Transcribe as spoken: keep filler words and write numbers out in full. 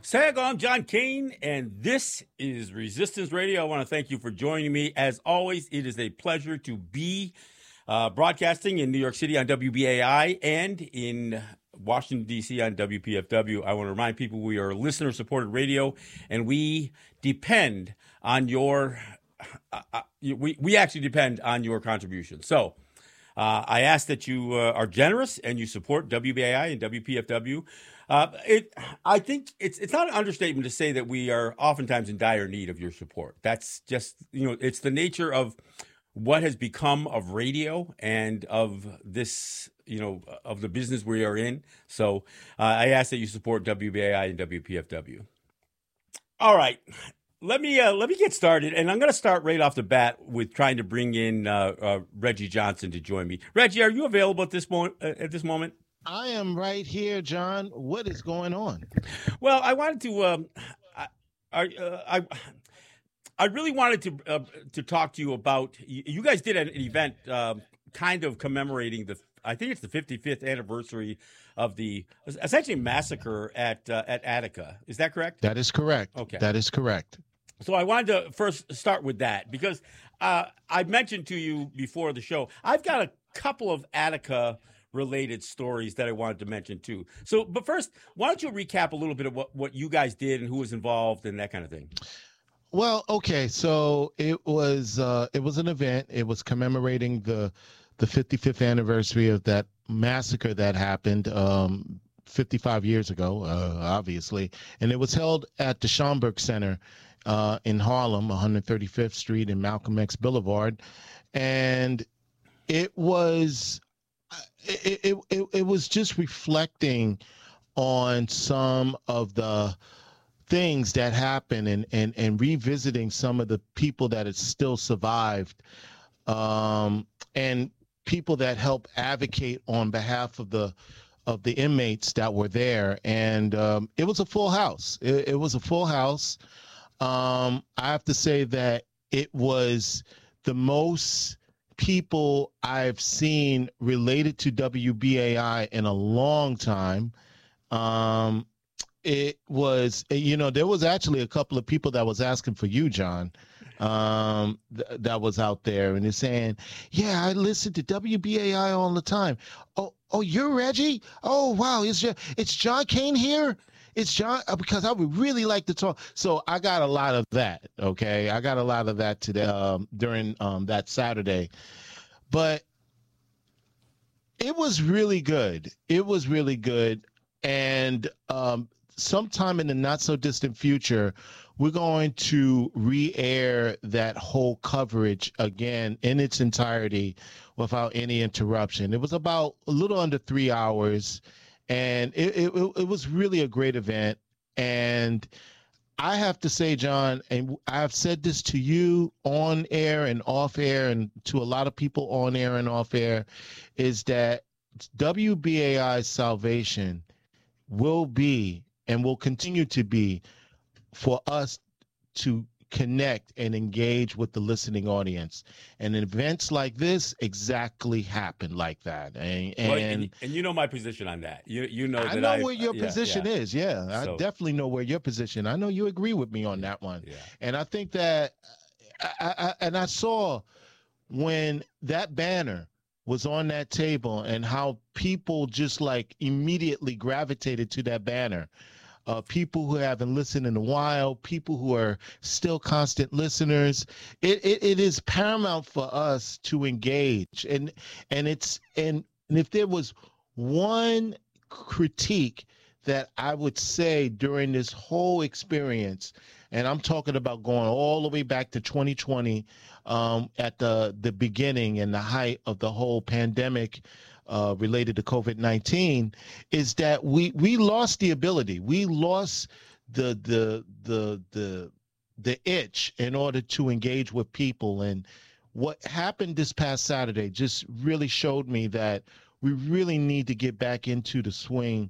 Sag, I'm John Kane, and this is Resistance Radio. I want to thank you for joining me. As always, it is a pleasure to be uh, broadcasting in New York City on W B A I and in Washington, D C on W P F W. I want to remind people we are listener-supported radio, and we depend on your uh, uh, we, we actually depend on your contribution. So uh, I ask that you uh, are generous and you support W B A I and W P F W. Uh, it, I think it's it's not an understatement to say that we are oftentimes in dire need of your support. That's just, you know, it's the nature of what has become of radio and of this, you know, of the business we are in. So uh, I ask that you support W B A I and W P F W. All right. Let me uh, let me get started, and I'm going to start right off the bat with trying to bring in uh, uh, Reggie Johnson to join me. Reggie, are you available at this moment? Uh, at this moment? I am right here, John. What is going on? Well, I wanted to. Um, I, I, uh, I, I really wanted to uh, to talk to you about. You guys did an event, um, kind of commemorating the. I think it's the fifty-fifth anniversary of the essentially massacre at uh, at Attica. Is that correct? That is correct. Okay, that is correct. So I wanted to first start with that because uh, I mentioned to you before the show, I've got a couple of Attica related stories that I wanted to mention too. So, but first, why don't you recap a little bit of what, what you guys did and who was involved and that kind of thing? Well, okay. So it was, uh, it was an event. It was commemorating the, the fifty-fifth anniversary of that massacre that happened, um, fifty-five years ago, uh, obviously. And it was held at the Schomburg Center, uh, in Harlem, one hundred thirty-fifth Street and Malcolm X Boulevard. And it was, It, it it it was just reflecting on some of the things that happened and and and revisiting some of the people that had still survived, um, and people that help advocate on behalf of the of the inmates that were there. And um, it was a full house. It, it was a full house. Um, I have to say that it was the most people I've seen related to W B A I in a long time. Um, it was, you know, there was actually a couple of people that was asking for you, John, um, th- that was out there, and they're saying, yeah, I listen to W B A I all the time. Oh, oh, you're Reggie? Oh, wow, it's just, it's John Kane here? It's John, because I would really like to talk. So I got a lot of that. Okay. I got a lot of that today, um, during, um, that Saturday, but it was really good. It was really good. And, um, sometime in the not so distant future, we're going to re-air that whole coverage again in its entirety without any interruption. It was about a little under three hours. And it, it it was really a great event. And I have to say, John, and I've said this to you on air and off air and to a lot of people on air and off air, is that W B A I's salvation will be and will continue to be for us to connect and engage with the listening audience. And events like this exactly happen like that. And and, well, and, and you know my position on that. You you know I that know I, where your yeah, position yeah. is. Yeah, So, I definitely know where your position. I know you agree with me on that one. Yeah. And I think that, I, I, and I saw when that banner was on that table and how people just like immediately gravitated to that banner. Uh, people who haven't listened in a while, people who are still constant listeners. It, it it is paramount for us to engage, and and it's and, and if there was one critique that I would say during this whole experience, and I'm talking about going all the way back to twenty twenty, um, at the the beginning and the height of the whole pandemic. Uh, related to COVID nineteen, is that we we lost the ability, we lost the the the the the itch in order to engage with people. And what happened this past Saturday just really showed me that we really need to get back into the swing